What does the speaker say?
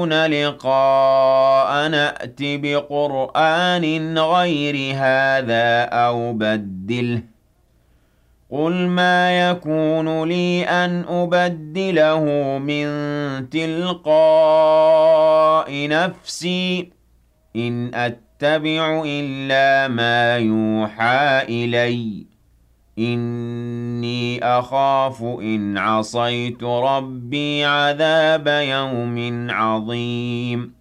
لقاء نأت بقرآن غير هذا أو بدله قل ما يكون لي أن أبدله من تلقاء نفسي إن أتبع إلا ما يوحى إلي إني أخاف إن عصيت ربي عذاب يوم عظيم